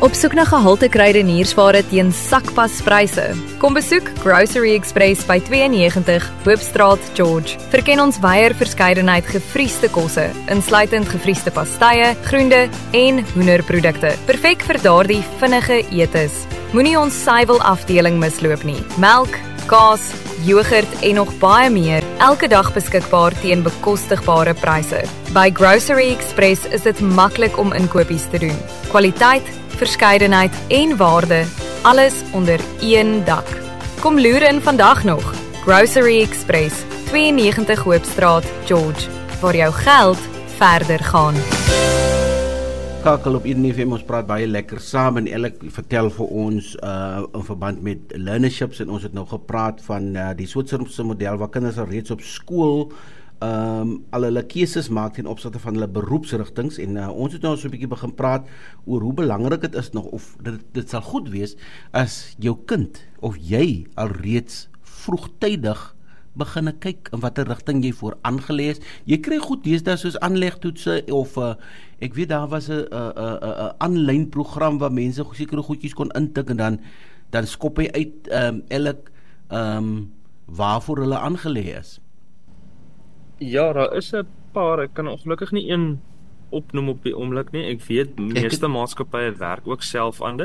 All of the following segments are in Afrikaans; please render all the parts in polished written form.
Op soek na gehalte kruideniersware teen sakpaspryse? Kom besoek Grocery Express by 92 Hoopstraat, George. Verken ons wyeer verskeidenheid gevriesde kosse, insluitend gevriesde pastye, groente en hoenderprodukte. Perfek vir daardie vinnige etes. Moenie ons suiwel afdeling misloop nie. Melk, kaas, yoghurt en nog baie meer, elke dag beskikbaar teen bekostigbare pryse. By Grocery Express is dit maklik om inkopies te doen. Kwaliteit, verskeidenheid en waarde, alles onder een dak. Kom loer in vandag nog. Grocery Express, 92 Hoopstraat, George, waar jou geld verder gaan. Kakel op EdenFM, ons praat baie lekker saam en Elk vertel vir ons in verband met learnerships en ons het nou gepraat van die Switserse model waar kinders al reeds op skool al hulle keuses maak ten opsigte van hulle beroepsrigtings en ons het nou so 'n bietjie begin praat oor hoe belangrik dit is nog of dit sal goed wees as jou kind of jy alreeds vroegtydig begin kyk in watter rigting jy voor aangelees. Jy kry goed deesdae soos aanlegtoetse of ek weet daar was 'n aanlyn program waar mense sekere goedjies kon intik en dan skop hy uit elk waarvoor hulle aangelê is. Ja, daar is 'n paar, ek kan ongelukkig nie een opnoem op die oomblik nie. Ek weet meeste maatskappye werk ook self aan dit.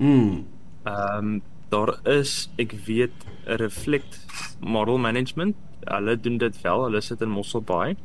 Daar is, ek weet, 'n Reflect Model Management. Hulle doen dit wel, hulle sit in Mossel Bay.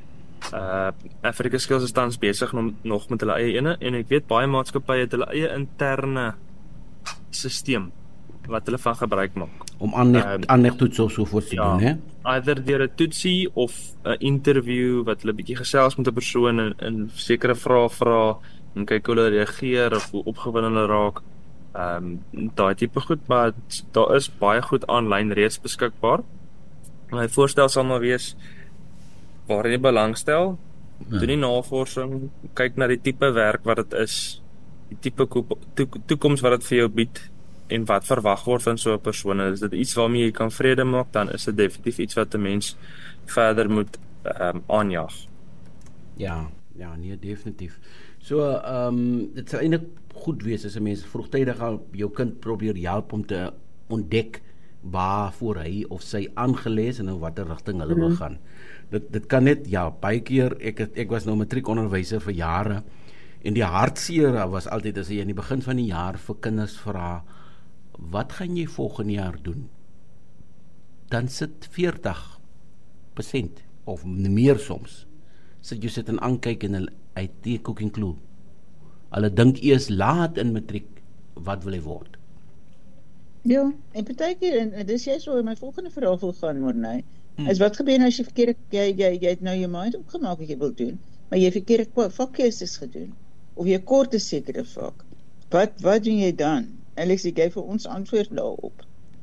Africa Skills is tans besig nog met hulle eie ene en ek weet baie maatskappye het hulle eie interne stelsel wat hulle van gebruik maak. Om aanlegtoets of so voort te doen, hè? Either deur 'n toetsie of 'n interview wat hulle bietjie gesels met 'n persoon en sekere vrae vra en kyk hoe hulle reageer of hoe opgewonde hulle raak. Daai tipe goed, maar daar is baie goed aanlyn reeds beskikbaar. My voorstel sal maar wees waar jy belangstel, doen die navorsing, kyk na die tipe werk wat dit is, die tipe toekoms wat dit vir jou bied en wat verwag word van so 'n persoon. Is dit iets waarmee jy kan vrede maak, dan is dit definitief iets wat 'n mens verder moet aanjaag. Ja, nee, definitief. So, dit sal eintlik goed wees as 'n mens vroegtydig al jou kind probeer help om te ontdek waarvoor hy of sy aangelees en in watter rigting hulle wil gaan. Dit kan net, baie keer, ek was nou matriekonderwyser vir jare en die hartseer was altyd as jy in die begin van die jaar vir kinders vra, wat gaan jy volgende jaar doen? Dan sit 40% of meer soms, jy sit en aankyk en hy het cooking clue. Hulle dink eers laat in matriek, wat wil hy word? Ja, en partykeer, en dis jy so in my volgende verhaal wil gaan, Morney, is wat gebeur as jy verkeerde, jy het nou jou mind opgemaak wat jy wil doen, maar jy verkeerde vakkeuses gedoen, of jy kort 'n sekere vak. Wat doen jy dan? Alex, jy gee vir ons antwoord daarop.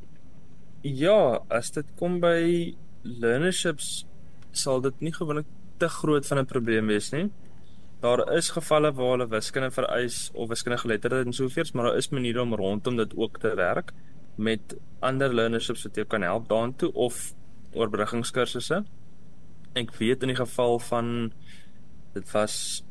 Ja, as dit kom by learnerships, sal dit nie gewoonlik te groot van 'n probleem wees nie. Daar is gevalle waar hulle wiskunde vereis of wiskunde geletterdheid en sovoorts, maar daar is maniere om rondom dit ook te werk met ander learnerships wat jou kan help daartoe of oorbruggingskursusse. Ek weet in die geval van dit was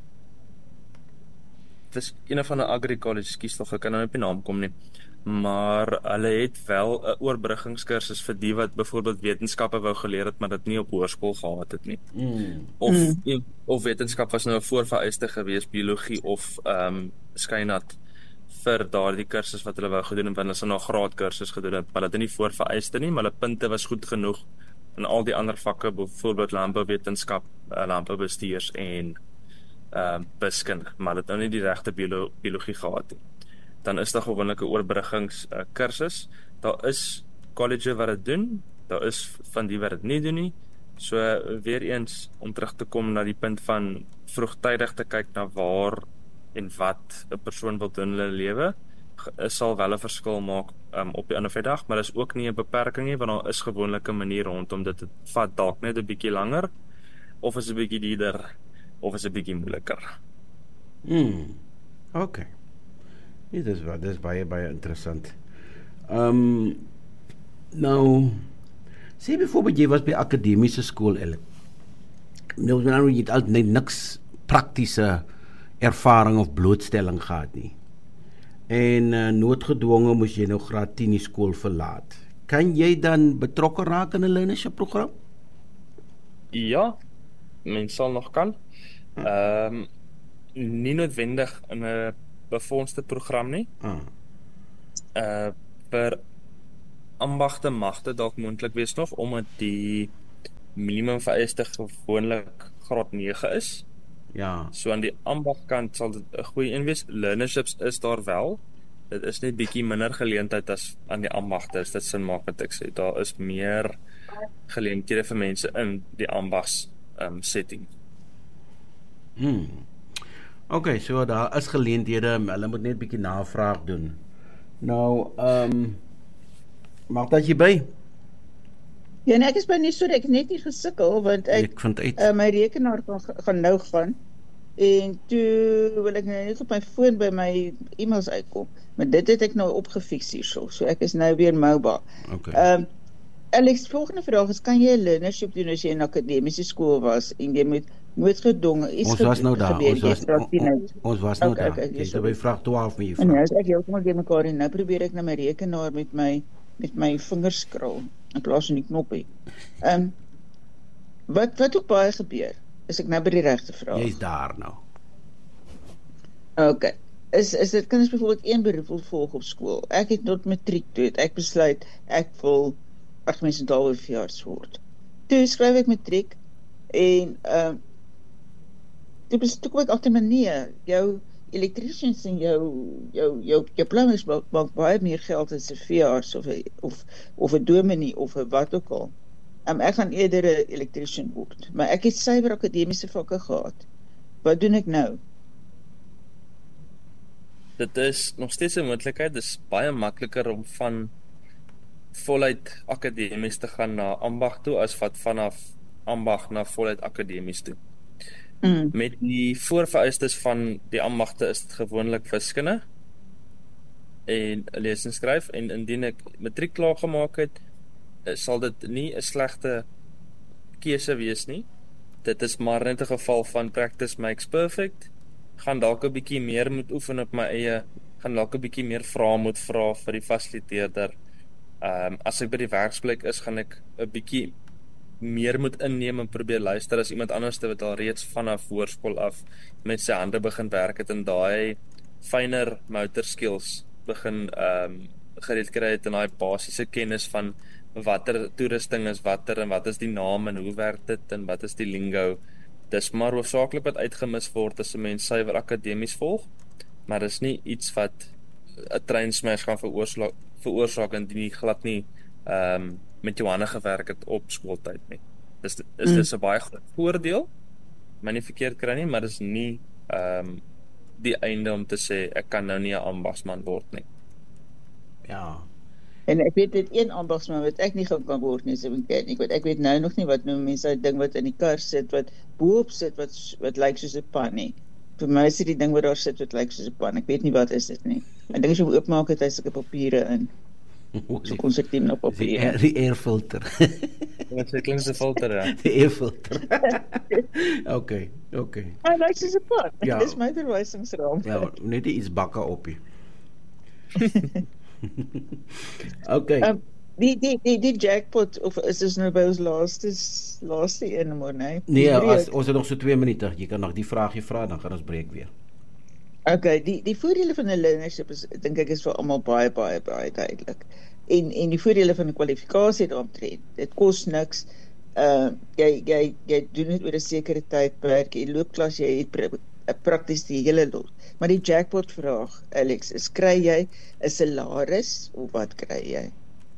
een van 'n agri-college, skies tog, ek kan nou op die naam kom nie, maar hulle het wel 'n oorbruggingskursus vir die wat byvoorbeeld wetenskappe wou geleer het, maar dit nie op hoërskool gehad het nie. Of wetenskap was nou 'n voorvereiste gewees, biologie of skynat vir daardie kursus wat hulle wou gedoen het, want hulle het nou 'n graadkursus gedoen het, maar dit het nie voorvereiste nie, maar hulle punte was goed genoeg in al die ander vakke, byvoorbeeld landbouwetenskap, landboubestuurs en wiskunde, maar dit nou nie die regte biologie gehad nie. Dan is daar gewoonlik 'n oorbruggingskursus. Daar is college wat dit doen, daar is van die wat dit nie doen nie. So weer eens om terug te kom na die punt van vroegtydig te kyk na waar en wat 'n persoon wil doen in hulle lewe, sal wel 'n verskil maak op die ander dag, maar is ook nie 'n beperking nie, want daar is gewoonlik 'n manier rondom dit. Dit vat dalk net 'n bietjie langer, of is 'n bietjie duurder, of is 'n bietjie moeiliker. Okay. Nee, dis baie interessant. Nou, sê byvoorbeeld jy was by akademiese skool, nou jy het altyd niks praktiese ervaring of blootstelling gehad nie. en noodgedwonge moes jy nou graad 10 die skool verlaat. Kan jy dan betrokke raak in 'n learnership program? Ja, mens sal nog kan. Nie noodwendig in 'n befondste program nie. Per ambagte magte dalk moontlik wees nog, omdat die minimum vereiste gewoonlik graad 9 is. Ja. So aan die ambagkant sal dit 'n goeie een wees. Learnerships is daar wel. Dit is net bietjie minder geleentheid as aan die ambagte, as dit sin maak wat ek sê. Daar is meer geleenthede vir mense in die ambags setting. Okay, so daar is geleenthede, hulle moet net bietjie navraag doen. Nou, maak dat jy by? Ja, nee, ek is by nie so, ek het net nie gesukkel, want Ek vind uit. My rekenaar gaan nou gaan, en toe wil ek nou net op my foon by my e-mails uitkom, maar dit het ek nou opgefiks hierso, so ek is nou weer mobile. Okay. Alex, volgende vraag is, kan jy 'n learnership doen as jy in 'n akademiese skool was, en jy moet noodgedwonge iets Ons was nou daar, ons was nou daar. Okay, Jy is by vraag 12 van jy En nou vraag. is ek heeltemal deur mekaar en nou probeer ek na my rekenaar met my vingers skrol in plaas van die knoppie. Wat ook baie gebeur, is ek nou by die regte vraag. Jy is daar nou. Okay. Is dit kinders byvoorbeeld een beroep wil volg op skool? Ek het tot matriek toe, ek besluit ek wil argumentaal veearts word. Toe skryf ek matriek en toe kom ek agter maar nee, jou electricians en jou plumbers maak baie meer geld as 'n veearts of 'n dominee of 'n wat ook al. Ek gaan eerder 'n electrician word, maar ek het suiwer akademiese vakke gehad. Wat doen ek nou? Dit is nog steeds 'n moontlikheid. Dit is baie makliker om van voluit akademies te gaan na ambag toe as wat vanaf ambag na voluit akademies toe. Met die voorvereistes van die ambagte is dit gewoonlik wiskunde en lees en skryf, en indien ek matriek klaar gemaak het, sal dit nie 'n slegte keuse wees nie. Dit is maar net 'n geval van practice makes perfect. Gaan dalk 'n bietjie meer moet oefen op my eie, gaan dalk 'n bietjie meer vrae moet vra vir die fasiliteerder. As ek by die werksplek is, gaan ek 'n bietjie meer moet inneem en probeer luister as iemand anders wat al reeds vanaf voorskool af met sy hande begin werk het en daai fynere motor skills begin gereed kry het en daai basiese kennis van watter toerusting is watter en wat is die naam en hoe werk dit en wat is die lingo. Dis maar hoofsaaklik wat uitgemis word as 'n mens suiwer akademies volg, maar dis nie iets wat 'n treinsmash gaan veroorsaak indien jy glad nie met jou hande gewerk het op skooltyd nie. Dis 'n baie groot voordeel, maar nie verkeerd kry nie, maar dis nie die einde om te sê ek kan nou nie 'n ambagsman word nie. Ja. En ek weet dit een ambagsman wat ek nie gaan kan word nie, so ek weet nou nog nie wat noem mense daai ding wat in die kar sit, wat boop sit, wat lyk soos 'n pan nie. Vir my is dit die ding wat daar sit wat lyk soos 'n pan. Ek weet nie wat is dit nie. Ek dink as jy oopmaak het hy sulke papiere in. So konsertief na papier. Die airfilter. Dit is 'n klein filter, ja. Die airfilter. Okay. Hy lyk soos 'n pan. Ja. Dis my verwysingsraam. Ja, net iets bakke opie. Okay. Die jackpot, of is dit nou by ons laaste een maar, nee? Nee, ons het nog so 2 minute. Jy kan nog die vragie vra, dan gaan ons breek weer. Okay, die voordele van 'n learnership is, dink ek, is vir almal baie duidelik. En die voordele van 'n kwalifikasie daaromtrent, dit kos niks. Jy doen dit oor 'n sekere tydperk, jy loop klas, jy het prakties die hele lot. Maar die jackpot vraag, Alex, is kry jy 'n salaris of wat kry jy?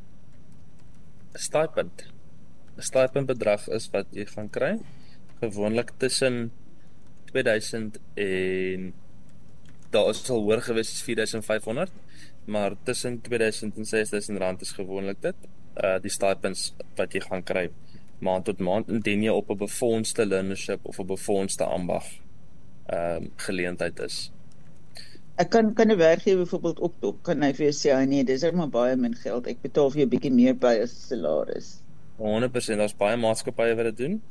'n stipend bedrag is wat jy gaan kry, gewoonlik tussen 2000 en daar is al hoër gewees as 4500, maar tussen 2000 en 6000 rand is gewoonlik dit, die stipends wat jy gaan kry maand tot maand, indien jy op 'n befondste learnership of 'n befondste ambag geleentheid is. Ek kan 'n werkgewer byvoorbeeld opdop, kan hy vir jou sê, nee, dis maar baie min geld, ek betaal vir jou 'n bietjie meer by as salaris. 100%, daar's baie maatskappye wat dit doen,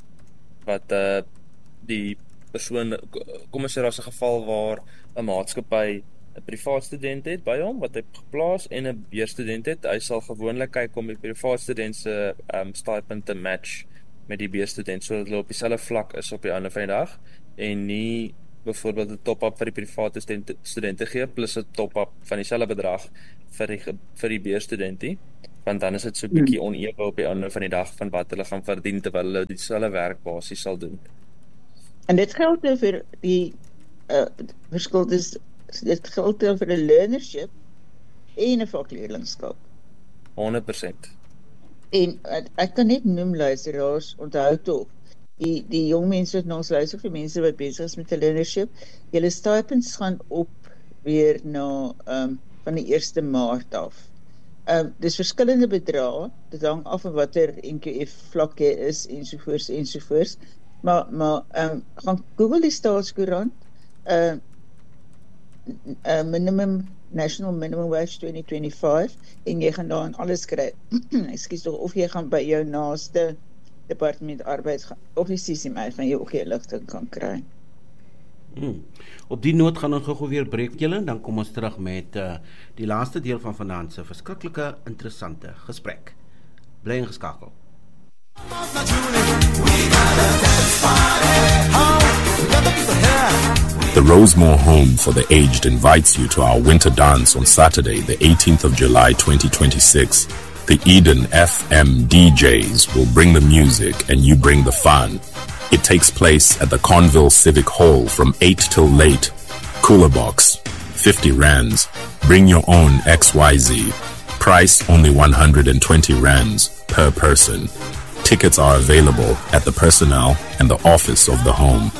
wat die persoon, kom ons sê daar's 'n geval waar 'n maatskappy 'n privaat student het by hom wat hy geplaas en 'n B-student het, hy sal gewoonlik kyk om die privaat student se stipend te match met die B-student sodat hulle op dieselfde vlak is op die einde van die dag en nie byvoorbeeld 'n top-up vir die private studente gee plus 'n top-up van dieselfde bedrag vir die B-studentie, want dan is dit so 'n bietjie onewe op die einde van die dag van wat hulle gaan verdien terwyl hulle dieselfde werk basies sal doen. En dit geld nou vir die verskil is dit geld nou vir 'n learnership en 'n vakleerlingskap. 100%. En ek kan net noem luisteraars, onthou tog, die jong mense wat na ons luister, vir mense wat besig is met 'n learnership, julle stipends gaan op weer na van die 1 Maart af. Dis verskillende bedrae, dit hang af van watter NQF vlak jy is ensovoorts. Maar gaan Google die Staatskoerant, National Minimum Wage 2025 en jy gaan daar alles kry. Ekskuus tog, of jy gaan by jou naaste Departement Arbeid gaan, of die CCMA van jou ook jy ligting kan kry. Op die noot gaan ons gou weer breek julle, dan kom ons terug met die laaste deel van vanaand se verskriklike interessante gesprek. Bly ingeskakel. The Rosemore Home for the Aged invites you to our winter dance on Saturday, the 18th of July 2026. The Eden FM DJs will bring the music and you bring the fun. It takes place at the Conville Civic Hall from 8 till late. Cooler box, 50 rands. Bring your own XYZ. Price only 120 rands per person. Tickets are available at the personnel and the office of the home.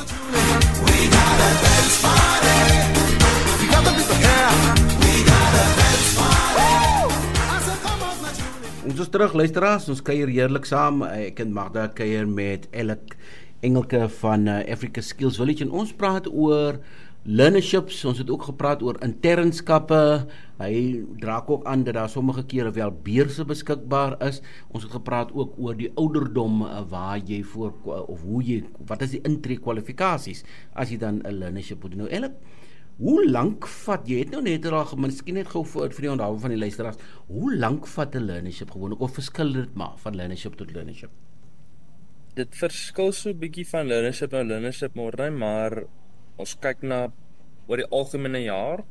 Ons is terug, luisteraars, ons kuier heerlik saam. Ek en Magda kuier met Engelke van Africa Skills Village en ons praat oor learnerships, ons het ook gepraat oor internskappe. Hy draak ook aan dat daar sommige kere wel beurse beskikbaar is. Ons het gepraat ook oor die ouderdom waar jy voor, of wat is die intreekwalifikasies as jy dan 'n learnership moet doen. Hoe lank vat, jy het nou net al, miskien net gou vir die onthou van die luisteraars, hoe lank vat 'n learnership gewoonlik, of verskil dit maar van learnership tot learnership? Dit verskil so 'n bietjie van learnership na learnership, maar ons kyk na oor die algemene jaar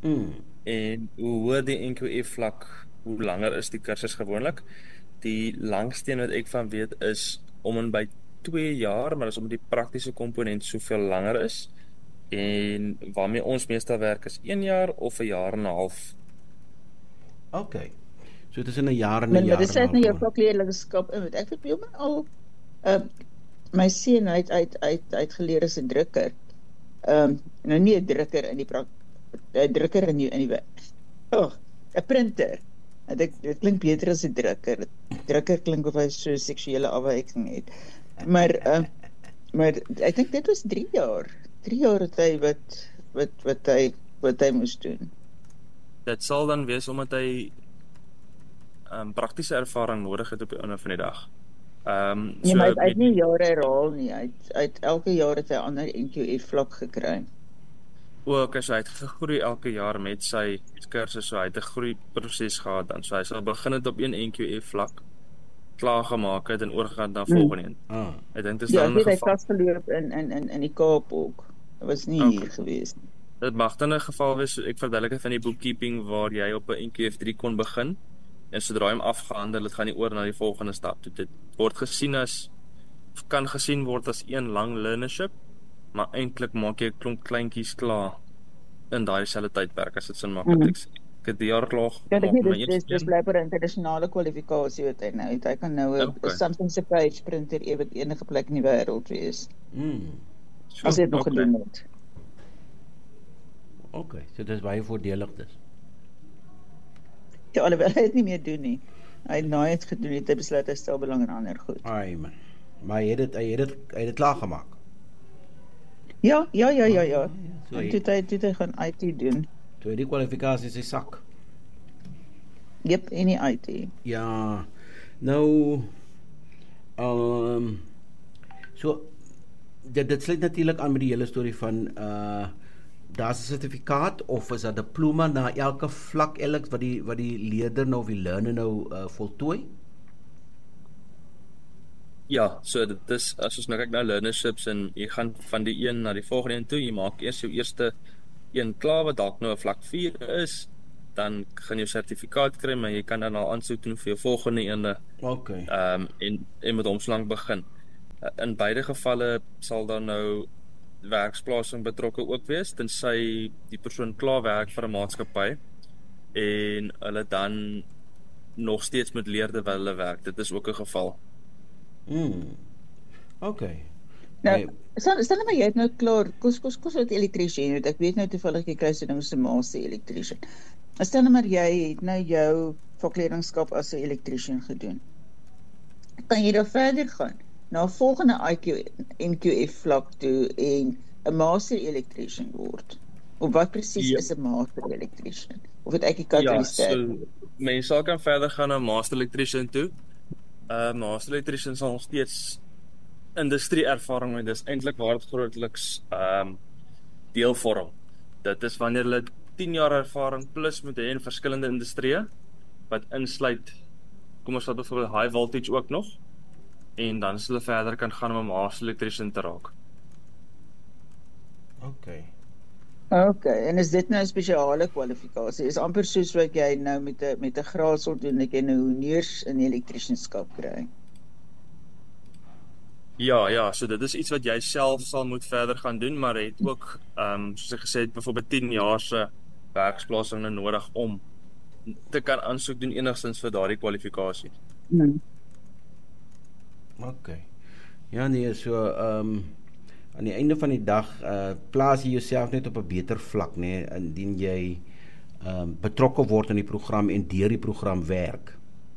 en hoe hoër die NQF vlak, hoe langer is die kursus gewoonlik. Die langste een wat ek van weet is om en by 2 jaar, maar dis omdat die praktiese komponent soveel langer is. En waarmee ons meestal werk is 1 jaar of 'n jaar en 'n half. Okay. So tussen 'n jaar en 'n jaar. Maar dit sê nou jou vakleerlingskap in. Ek het by my al my seun uit geleer as 'n drukker. Nou nie 'n drukker in die 'n drukker in die 'n printer. Dit klink beter as 'n drukker. Drukker klink of hy so seksuele afwyking het. Maar ek dink dit was 3 jaar. 3 jaar het hy wat hy moes doen. Dit sal dan wees omdat hy praktiese ervaring nodig het op die einde van die dag. Nee, maar hy het nie jare herhaal nie. Hy het elke jaar het hy 'n ander NQF vlak gekry. Okay, so hy het gegroei elke jaar met sy kursus, so hy het 'n groeiproses gehad dan. So hy sal begin het op 1 NQF vlak, klaar gemaak het en oorgegaan na volgende een. Ek dink dit is dan 'n geval. Hy het vasgeloop in die Kaap ook. Hy was nie hier gewees nie. Dit mag dan 'n geval wees, ek verduidelik het van die bookkeeping waar jy op 'n NQF 3 kon begin en sodra hy hom afgehandel het, gaan nie oor na die volgende stap. Dit word gesien as, of kan gesien word as een lang learnership, maar eintlik maak jy 'n klomp kleintjies klaar in daai selfde tydperk as dit sin maak. Ek het die jaar klaar. Ja, dit is blijkbaar 'n internasionale kwalifikasie wat hy nou het. Hy kan nou 'n Samsung se page printer enige plek in die wêreld wees. As dit nog gedoen het. Okay, so dis baie voordelig dus. Ja, alhoewel hy het nie meer doen nie. Hy het nou het gedoen, het hy besluit hy stel belang in ander goed. Ai man. Maar hy het dit klaar gemaak. Ja. So En toe hy gaan IT doen. So die kwalifikasie sy sak. Yep, in die IT. Ja. Nou so dit sluit natuurlik aan met die hele storie van daar's 'n sertifikaat of is 'n diploma na elke vlak wat die leerder nou of die leerder nou voltooi? Ja, so dit is, as ons nou kyk na learnerships en jy gaan van die een na die volgende een toe, jy maak eers jou eerste een klaar wat dalk nou 'n vlak 4 is, dan gaan jy 'n sertifikaat kry, maar jy kan dan al aansoek doen vir jou volgende ene. Okay. En met omslang begin. In beide gevalle sal dan nou werksplasing betrokke ook wees, tensy die persoon klaar werk vir 'n maatskappy en hulle dan nog steeds met leer terwyl hulle werk. Dit is ook 'n geval. Okay. Nou, stel maar jy het nou klaar, kos wat elektriesien, ek weet nou toevallig jy kry so ding so 'n master elektriesien. Stel nou maar jy het nou jou vakleerlingskap as 'n elektriesien gedoen. Kan jy dan verder gaan na 'n volgende IQ NQF vlak toe en 'n master elektriesien word? Of wat presies is 'n master elektriesien? Of het ek die kataliseer? Ja, so mense kan verder gaan na master elektriesien toe. Master elektriesien sal nog steeds industrie ervaring met, dis eintlik waar dit grootliks deel vorm. Dit is wanneer hulle 10 jaar ervaring plus moet hê in verskillende industrieë, wat insluit, kom ons vat byvoorbeeld high voltage ook nog, en dan sal hulle verder kan gaan om 'n master elektriesien te raak. Okay, en is dit nou 'n spesiale kwalifikasie? Is amper soos wat jy nou met 'n graad sal doen, dat jy nou honneurs in elektriesienskap kry? Ja, so dit is iets wat jy self sal moet verder gaan doen, maar het ook, soos ek gesê het, byvoorbeeld 10 jaar se werksplasing nodig om te kan aansoek doen enigstens vir daardie kwalifikasie. Okay. Ja nee, so aan die einde van die dag plaas jy jouself net op 'n beter vlak, nee, indien jy betrokke word in die program en deur die program werk.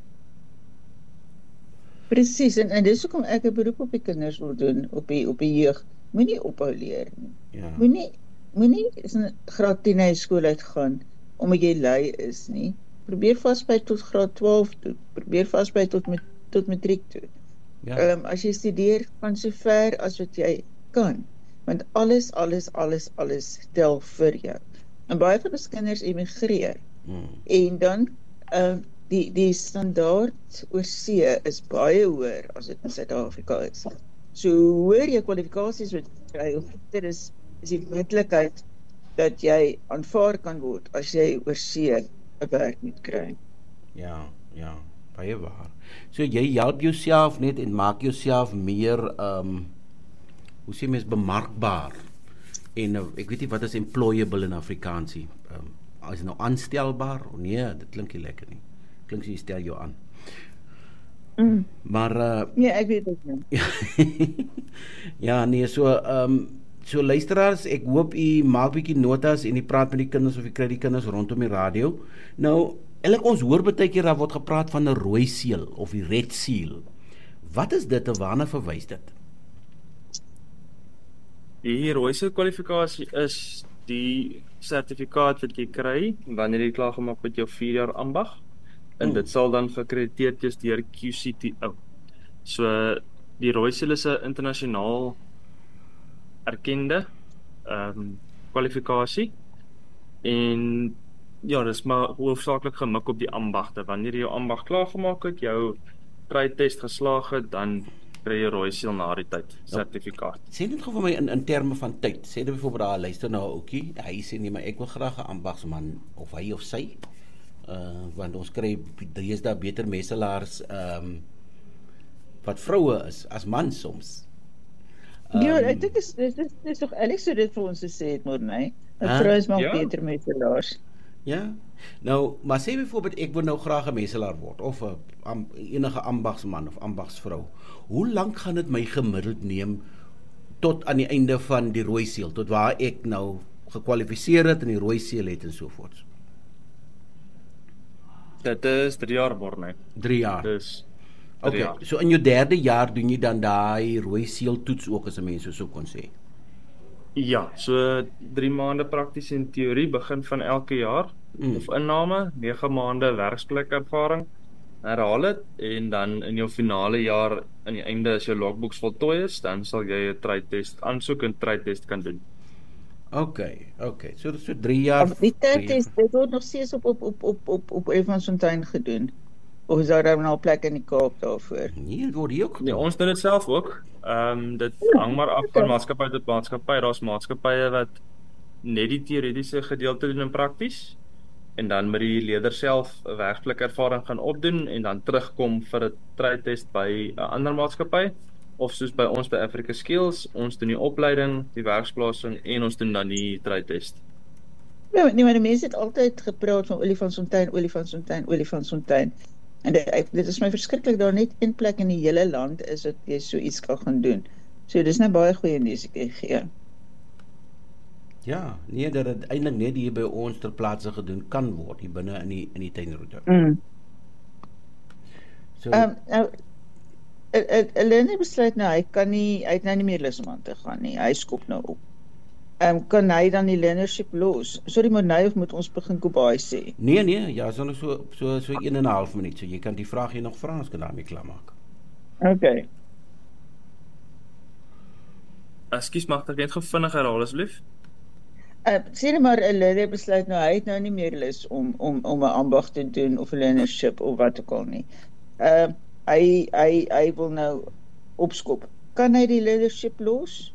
Presies, en dis hoekom ek 'n beroep op die kinders wil doen, op die jeug. Moenie ophou leer nie. Ja. Moenie graad 10 skool uitgaan omdat jy lui is nie. Probeer vasbyt tot graad 12 toe. Probeer vasbyt tot matriek toe. Ja. As jy studeer, gaan so ver as wat jy kan. Want alles tel vir jou. En baie van ons kinders emigreer. En dan die standaard oor see is baie hoër as dit in Suid-Afrika is. So hoër jou kwalifikasies wat jy kry, of dit is die moontlikheid dat jy aanvaar kan word as jy oor see 'n werk moet kry. Ja, baie waar. So jy help jouself net en maak jouself meer hoe sê mens, bemarkbaar. En ek weet nie wat is employable in Afrikaans nie. Is dit nou aanstelbaar? Nee, dit klink nie lekker nie. Klink jy stel jou aan. Maar ja, ek weet dit nie. Ja, nee, so luisteraars, ek hoop u maak bietjie notas en u praat met die kinders of u kry die kinders rondom die radio. Nou, ons hoor baie keer daar word gepraat van 'n rooi seël of die red seal. Wat is dit en waarna verwys dit? Die rooi seël kwalifikasie is die sertifikaat wat jy kry wanneer jy klaar gemaak met jou 4 jaar ambag. En dit sal dan geakkrediteer wees deur QCTO. So die rooi seël is 'n internasionaal erkende kwalifikasie. En ja, dis maar hoofsaaklik gemik op die ambagte. Wanneer jy jou ambag klaar gemaak het, jou trytest geslaag het, dan kry jy rooi seël na die tyd sertifikaat. Sê dit gou vir my in terme van tyd. Sê dit byvoorbeeld daar luister nou 'n ouetjie, hy sê nee, maar ek wil graag 'n ambagsman of hy of sy. Want ons kry deesdae beter messelaars wat vroue is as mans soms. Ja, ek dink dis tog Alex so dit vir ons gesê het, Morney. Vroue maak beter messelaars. Ja. Nou, maar sê byvoorbeeld ek wil nou graag 'n messelaar word of 'n enige ambagsman of ambagsvrou. Hoe lank gaan dit my gemiddeld neem tot aan die einde van die rooi seël, tot waar ek nou gekwalifiseer het en die rooi seël het en so voort? Dit is 3 jaar Morney. 3 jaar. Dus okay, so in jou 3de jaar doen jy dan daai rooi seël toets ook as 'n mens so kon sê. Ja, so 3 maande prakties en teorie begin van elke jaar of inname, 9 maande werksplekervaring, herhaal dit en dan in jou finale jaar aan die einde as jou logbooks voltooi is, dan sal jy 'n trytest aansoek en trytest kan doen. Okay. So 3 jaar. Die test, dit word nog steeds op Olifantsfontein gedoen. Of is daar nou 'n plek in die Kaap daarvoor? Nee, dit word hier ook Ja, ons doen dit self ook. Dit hang maar af van maatskappy tot maatskappy. Daar's maatskappye wat net die teoretiese gedeelte doen en prakties en dan met die leerder self 'n werklike ervaring gaan opdoen en dan terugkom vir 'n trytest by 'n ander maatskappy of soos by ons by Africa Skills, ons doen die opleiding, die werksplasing en ons doen dan die trytest. Ja, nee, maar die mense het altyd gepraat van Olifantsfontein. En dit is my verskriklik daar net een plek in die hele land is dat jy so iets kan gaan doen. So dis nou baie goeie nuus ek gee. Ja, nee, dat dit eintlik net hier by ons ter plaatse gedoen kan word hier binne in die tuinroete. So Nou Elena besluit nou hy het nou nie meer lus om aan te gaan nie. Hy skop nou op. Kan hy dan die learnership los? Sorry, maar nou of moet ons begin Kobai sê? Nee, ja, so 1,5 minuut. So jy kan die vraag hier nog vra, ons kan daarmee klaarmaak. Okay. Ekskuus, mag ek net vinnig herhaal asseblief? Sê maar Elena besluit nou hy het nou nie meer lus om 'n ambag te doen of 'n learnership of wat ook al nie. Hy wil nou opskop. Kan hy die leadership los?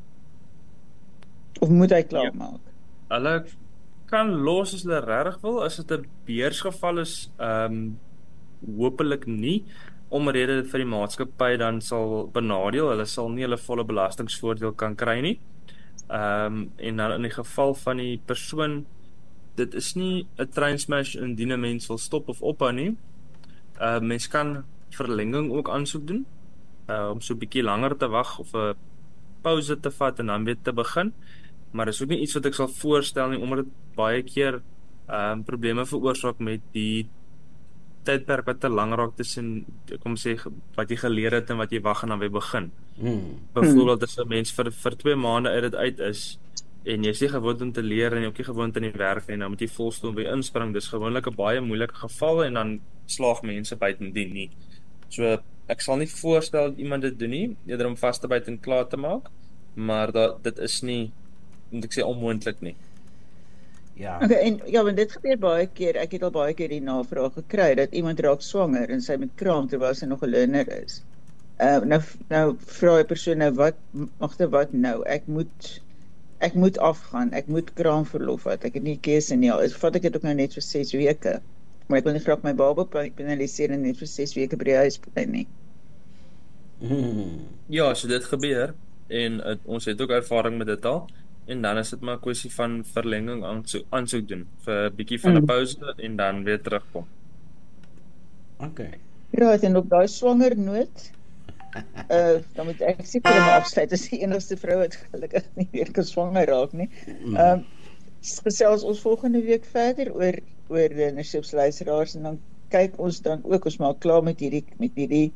Of moet hy klaarmaak? Hulle kan los as hulle regtig wil, as dit 'n beursgeval is, hopelik nie, omrede dit vir die maatskappy dan sal benadeel, hulle sal nie hulle volle belastingsvoordeel kan kry nie. En dan in die geval van die persoon, dit is nie 'n train smash indien 'n mens wil stop of ophou nie. Mens kan verlenging ook aansoek doen, om so 'n bietjie langer te wag of 'n pause te vat en dan weer te begin. Maar dis ook nie iets wat ek sal voorstel nie, omdat dit baie keer probleme veroorsaak met die tydperk wat te lang raak tussen, kom sê, wat jy geleer het en wat jy wag en dan weer begin. Byvoorbeeld as 'n mens vir 2 maande uit dit uit is en jy is nie gewoond om te leer en jy ook nie gewoond aan die werk en dan moet jy volstoom weer inspring. Dis gewoonlik 'n baie moeilike geval en dan slaag mense buitendien nie. So ek sal nie voorstel dat iemand dit doen nie, eerder om vas te byt en klaar te maak, maar dit is nie, moet ek sê, onmoontlik nie. Ja. Okay, en ja, want dit gebeur baie keer, ek het al baie keer die navraag gekry, dat iemand raak swanger en sy met kraam terwyl sy nog 'n learner is. Nou vra die persoon nou, wat nou? Ek moet afgaan, ek moet kraamverlof vat, ek het nie keuse nie, al vat ek dit ook nou net vir 6 weke, maar ek wil nie graag my baba penaliseer en net vir 6 weke by die huis bly nie. Ja, so dit gebeur, en ons het ook ervaring met dit al, en dan is dit maar 'n kwessie van verlenging aansoek doen, vir 'n bietjie van 'n pause, en dan weer terugkom. Okay. Ja, en op daai swanger noot, dan moet ek seker maar afsluit, as die enigste vrou wat gelukkig nie weer kan swanger raak nie. Gesels ons volgende week verder oor learnerships luisteraars, en dan kyk ons dan ook, ons maak klaar met hierdie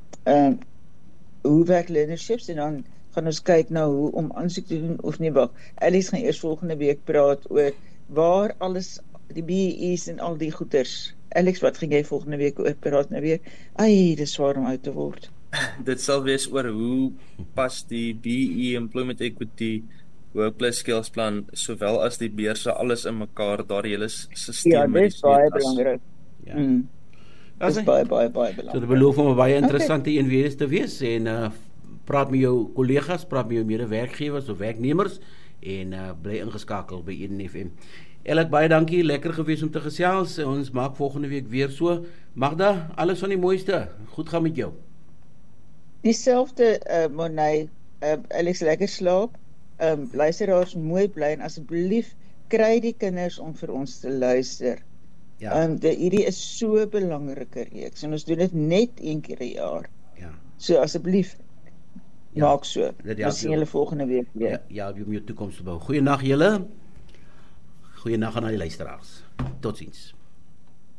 hoe werk learnerships, en dan gaan ons kyk na hoe om aansoek te doen of nie. Wag, Alice gaan eers volgende week praat oor waar alles die BE's en al die goeders. Alex, wat gaan jy volgende week oor praat nou weer? Ai, dis swaar om uit te word. Dit sal wees oor hoe pas die BE Employment Equity Workplace Skills Plan sowel as die beurse alles in mekaar, daardie hele stelsel. Ja, dit is baie belangrik. Ja. Dit is baie belangrik. So dit beloof om 'n baie interessante een weer te wees, en praat met jou kollegas, praat met jou medewerkgewers of werknemers, en bly ingeskakel by Eden FM. Elk baie dankie, lekker gewees om te gesels. Ons maak volgende week weer so. Magda, alles van die mooiste. Goed gaan met jou. Dieselfde, Monay, Alex, lekker slaap. Luisteraars, mooi bly, en asseblief kry die kinders om vir ons te luister. Ja. Hierdie is so 'n belangrike reeks, en ons doen dit net 1 keer 'n jaar. Ja. So asseblief, maak so. Ons sien julle volgende week weer. Ja, om jou toekoms te bou. Goeienaand julle. Goeienaand aan al die luisteraars. Totsiens.